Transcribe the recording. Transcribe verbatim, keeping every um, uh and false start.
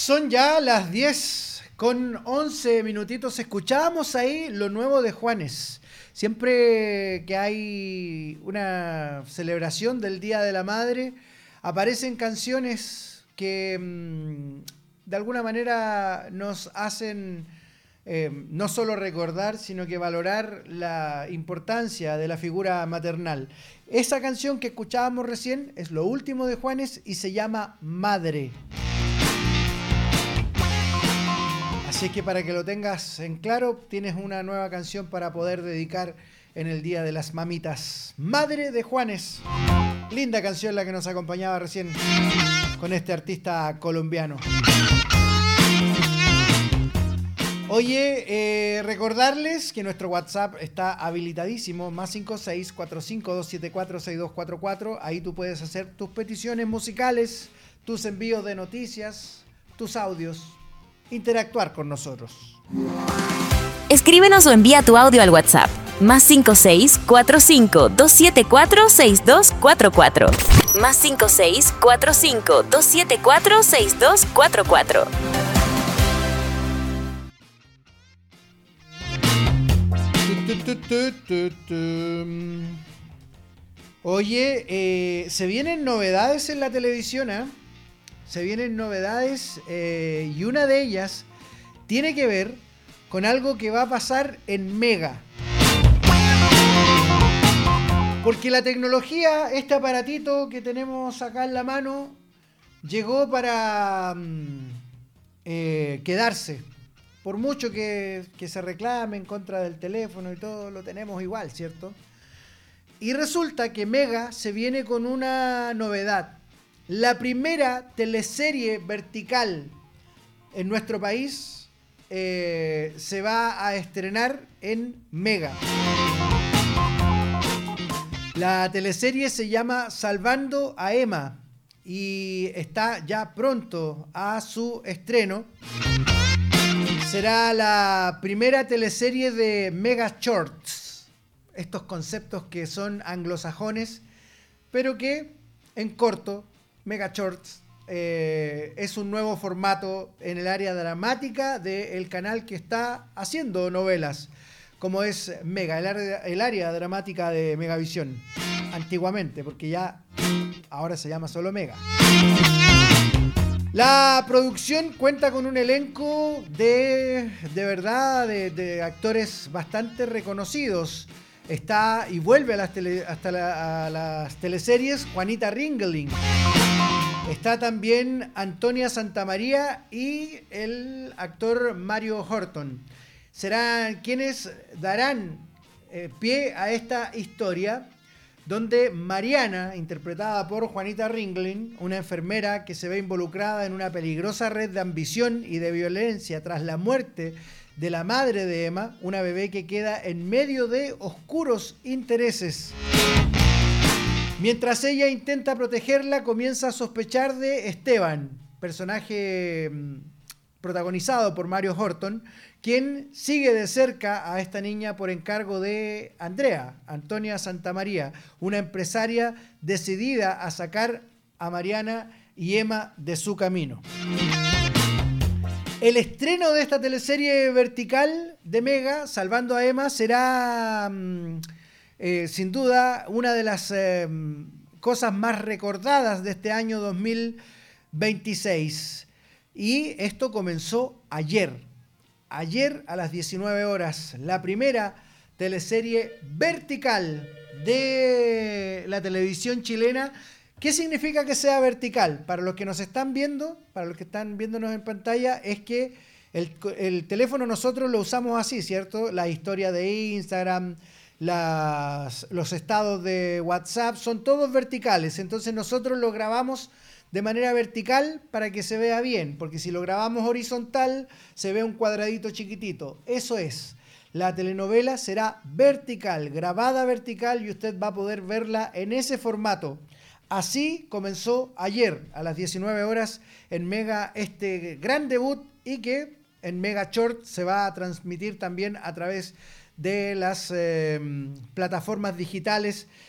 Son ya las diez con once minutitos. Escuchábamos ahí lo nuevo de Juanes. Siempre que hay una celebración del Día de la Madre, aparecen canciones que mmm, de alguna manera nos hacen eh, no solo recordar, sino que valorar la importancia de la figura maternal. Esa canción que escuchábamos recién es lo último de Juanes y se llama Madre. Así que para que lo tengas en claro, tienes una nueva canción para poder dedicar en el Día de las Mamitas. Madre de Juanes. Linda canción la que nos acompañaba recién con este artista colombiano. Oye, eh, recordarles que nuestro WhatsApp está habilitadísimo, más cinco seis cuatro cinco dos siete cuatro seis dos cuatro cuatro. Ahí tú puedes hacer tus peticiones musicales, tus envíos de noticias, tus audios, interactuar con nosotros. Escríbenos o envía tu audio al WhatsApp, más cinco seis cuatro cinco dos siete cuatro seis dos cuatro cuatro. Más cinco seis cuatro cinco dos siete cuatro seis dos cuatro cuatro. Oye, eh, se vienen novedades en la televisión, ¿eh? Se vienen novedades eh, y una de ellas tiene que ver con algo que va a pasar en Mega. Porque la tecnología, este aparatito que tenemos acá en la mano, llegó para mm, eh, quedarse. Por mucho que, que se reclame en contra del teléfono y todo, lo tenemos igual, ¿cierto? Y resulta que Mega se viene con una novedad. La primera teleserie vertical en nuestro país eh, se va a estrenar en Mega. La teleserie se llama Salvando a Emma y está ya pronto a su estreno. Será la primera teleserie de Mega Shorts. Estos conceptos que son anglosajones, pero que en corto, Mega Shorts eh, es un nuevo formato en el área dramática del canal que está haciendo novelas, como es Mega, el área, el área dramática de Megavisión. Antiguamente, porque ya ahora se llama solo Mega. La producción cuenta con un elenco de, de verdad, de, de actores bastante reconocidos. Está y vuelve a las, tele, hasta la, a las teleseries Juanita Ringling. Está también Antonia Santamaría y el actor Mario Horton. Serán quienes darán eh, pie a esta historia, donde Mariana, interpretada por Juanita Ringling, una enfermera que se ve involucrada en una peligrosa red de ambición y de violencia tras la muerte de la madre de Emma, una bebé que queda en medio de oscuros intereses. Mientras ella intenta protegerla, comienza a sospechar de Esteban, personaje protagonizado por Mario Horton, quien sigue de cerca a esta niña por encargo de Andrea, Antonia Santamaría, una empresaria decidida a sacar a Mariana y Emma de su camino. El estreno de esta teleserie vertical de Mega, Salvando a Emma, será eh, sin duda una de las eh, cosas más recordadas de este año dos mil veintiséis. Y esto comenzó ayer. Ayer a las diecinueve horas, la primera teleserie vertical de la televisión chilena. ¿Qué significa que sea vertical? Para los que nos están viendo, para los que están viéndonos en pantalla, es que el, el teléfono nosotros lo usamos así, ¿cierto? La historia de Instagram, las, los estados de WhatsApp, son todos verticales. Entonces nosotros lo grabamos de manera vertical para que se vea bien, porque si lo grabamos horizontal se ve un cuadradito chiquitito. Eso es, la telenovela será vertical, grabada vertical, y usted va a poder verla en ese formato. Así comenzó ayer a las diecinueve horas en Mega este gran debut, y que en Mega Short se va a transmitir también a través de las eh, plataformas digitales